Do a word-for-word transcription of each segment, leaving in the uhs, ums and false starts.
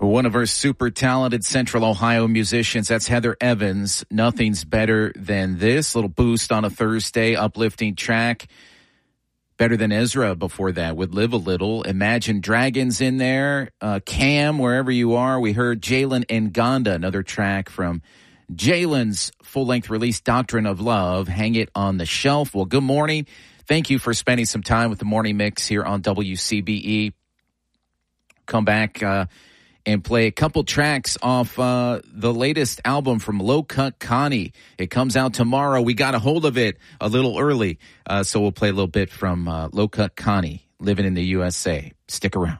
One of our super talented Central Ohio musicians, that's Heather Evans. Nothing's better than this. Little boost on a Thursday, uplifting track. Better than Ezra before that would Live a Little. Imagine Dragons in there. Uh, Cam, wherever you are. We heard Jalen Nganda, another track from Jalen's full-length release, Doctrine of Love. Hang it on the shelf. Well, good morning. Thank you for spending some time with the Morning Mix here on W C B E. Come back uh, and play a couple tracks off uh, the latest album from Low Cut Connie. It comes out tomorrow. We got a hold of it a little early, uh, so we'll play a little bit from uh, Low Cut Connie, Living in the U S A. Stick around.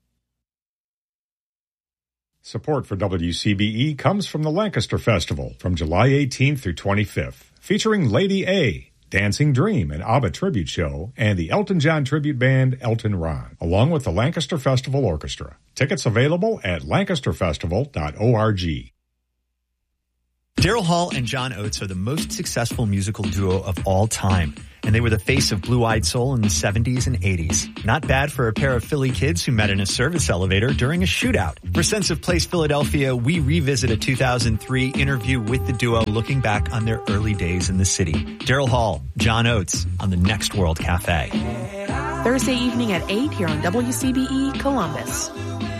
Support for W C B E comes from the Lancaster Festival from July eighteenth through twenty-fifth, featuring Lady A, Dancing Dream, an ABBA tribute show, and the Elton John tribute band Elton Ron, along with the Lancaster Festival Orchestra. Tickets available at lancaster festival dot org. Daryl Hall and John Oates are the most successful musical duo of all time, and they were the face of Blue-Eyed Soul in the seventies and eighties. Not bad for a pair of Philly kids who met in a service elevator during a shootout. For Sense of Place Philadelphia, we revisit a two thousand three interview with the duo looking back on their early days in the city. Daryl Hall, John Oates on the Next World Cafe. Thursday evening at eight here on W C B E Columbus.